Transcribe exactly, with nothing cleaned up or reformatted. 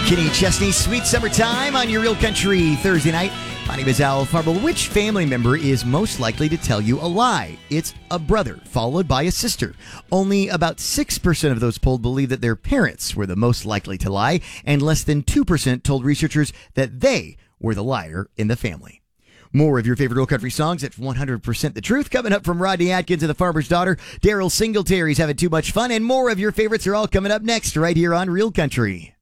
Kenny Chesney, Sweet Summertime on your Real Country Thursday night. My name is Al Farble. Which family member is most likely to tell you a lie? It's a brother, followed by a sister. Only about six percent of those polled believe that their parents were the most likely to lie, and less than two percent told researchers that they were the liar in the family. More of your favorite Real Country songs at one hundred percent The Truth coming up from Rodney Atkins and the Farmer's Daughter. Daryl Singletary's having too much fun, and more of your favorites are all coming up next right here on Real Country.